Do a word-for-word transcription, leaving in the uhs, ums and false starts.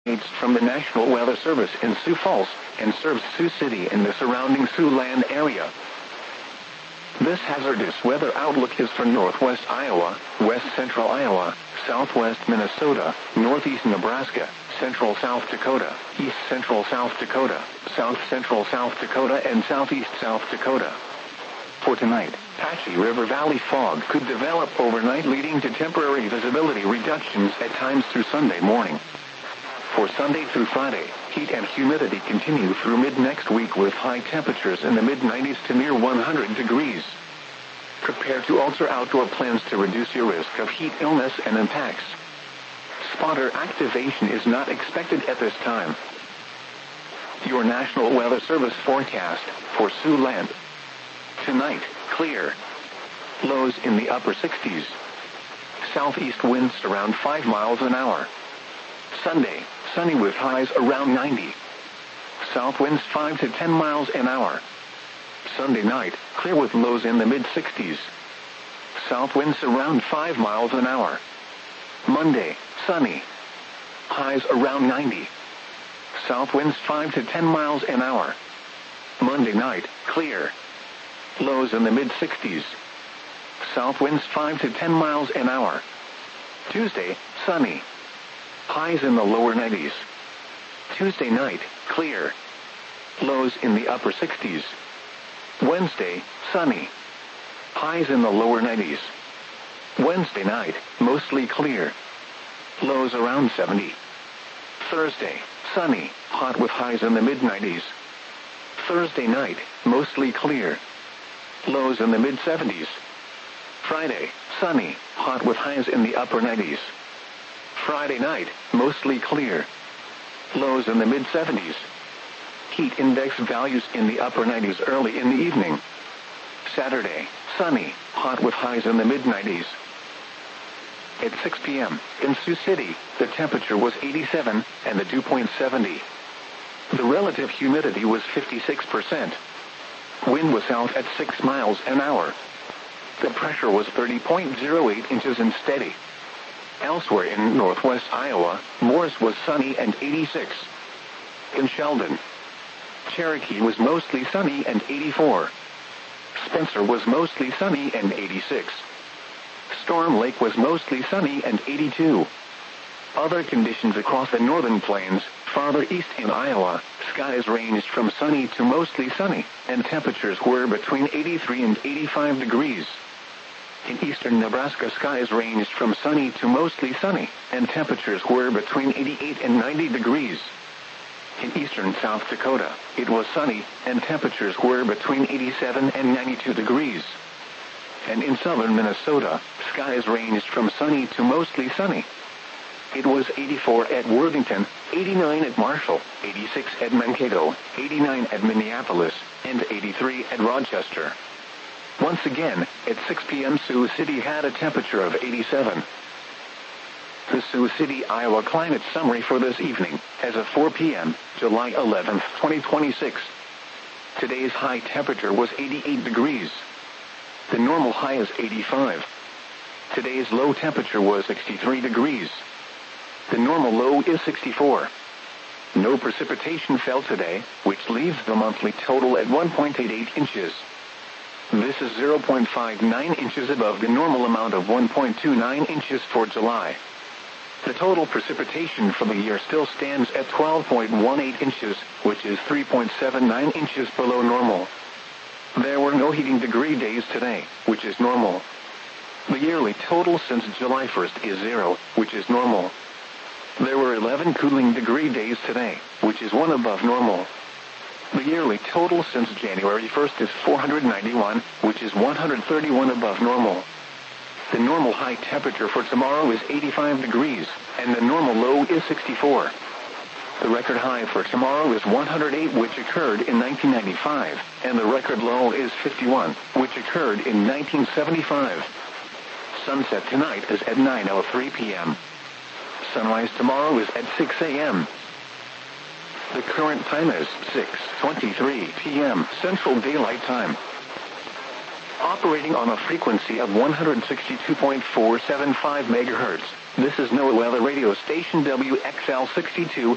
It's from the National Weather Service in Sioux Falls and serves Sioux City and the surrounding Siouxland area. This hazardous weather outlook is for northwest Iowa, west central Iowa, southwest Minnesota, northeast Nebraska, central South Dakota, east central South Dakota, south central South Dakota, and southeast South Dakota. For tonight, patchy river valley fog could develop overnight, leading to temporary visibility reductions at times through Sunday morning. For Sunday through Friday, heat and humidity continue through mid-next week with high temperatures in the mid nineties to near one hundred degrees. Prepare to alter outdoor plans to reduce your risk of heat illness and impacts. Spotter activation is not expected at this time. Your National Weather Service forecast for Siouxland. Tonight, clear. Lows in the upper sixties. Southeast winds around five miles an hour. Sunday, sunny with highs around ninety. South winds five to ten miles an hour. Sunday night, clear with lows in the mid-sixties. South winds around five miles an hour. Monday, sunny. Highs around ninety. South winds five to ten miles an hour. Monday night, clear. Lows in the mid-sixties. South winds five to ten miles an hour. Tuesday, sunny. Highs in the lower nineties. Tuesday night, clear. Lows in the upper sixties. Wednesday, sunny. Highs in the lower nineties. Wednesday night, mostly clear. Lows around seventy. Thursday, sunny, hot with highs in the mid nineties. Thursday night, mostly clear. Lows in the mid seventies. Friday, sunny, hot with highs in the upper nineties. Friday night, mostly clear. Lows in the mid seventies. Heat index values in the upper nineties early in the evening. Saturday, sunny, hot with highs in the mid nineties. At six p m in Sioux City, the temperature was eighty-seven and the dew point seventy. The relative humidity was fifty-six percent. Wind was south at six miles an hour. The pressure was thirty point zero eight inches and steady. Elsewhere in northwest Iowa, Morris was sunny and eighty-six. In Sheldon, Cherokee was mostly sunny and eighty-four. Spencer was mostly sunny and eighty-six. Storm Lake was mostly sunny and eighty-two. Other conditions across the northern plains, farther east in Iowa, skies ranged from sunny to mostly sunny, and temperatures were between eighty-three and eighty-five degrees. In eastern Nebraska, skies ranged from sunny to mostly sunny, and temperatures were between eighty-eight and ninety degrees. In eastern South Dakota, it was sunny, and temperatures were between eighty-seven and ninety-two degrees. And in southern Minnesota, skies ranged from sunny to mostly sunny. It was eighty-four at Worthington, eighty-nine at Marshall, eighty-six at Mankato, eighty-nine at Minneapolis, and eighty-three at Rochester. Once again, at six p m Sioux City had a temperature of eighty-seven. The Sioux City, Iowa climate summary for this evening, as of four p m, July eleventh, twenty twenty-six. Today's high temperature was eighty-eight degrees. The normal high is eighty-five. Today's low temperature was sixty-three degrees. The normal low is sixty-four. No precipitation fell today, which leaves the monthly total at one point eight eight inches. This is zero point five nine inches above the normal amount of one point two nine inches for July. The total precipitation for the year still stands at twelve point one eight inches, which is three point seven nine inches below normal. There were no heating degree days today, which is normal. The yearly total since July first is zero, which is normal. There were eleven cooling degree days today, which is one above normal. The yearly total since January first is four hundred ninety-one, which is one hundred thirty-one above normal. The normal high temperature for tomorrow is eighty-five degrees, and the normal low is sixty-four. The record high for tomorrow is one hundred eight, which occurred in nineteen ninety-five, and the record low is fifty-one, which occurred in nineteen seventy-five. Sunset tonight is at nine oh three p m Sunrise tomorrow is at six a m The current time is six twenty-three p m Central Daylight Time. Operating on a frequency of one hundred sixty-two point four seven five megahertz, this is NOAA Weather Radio Station W X L sixty-two,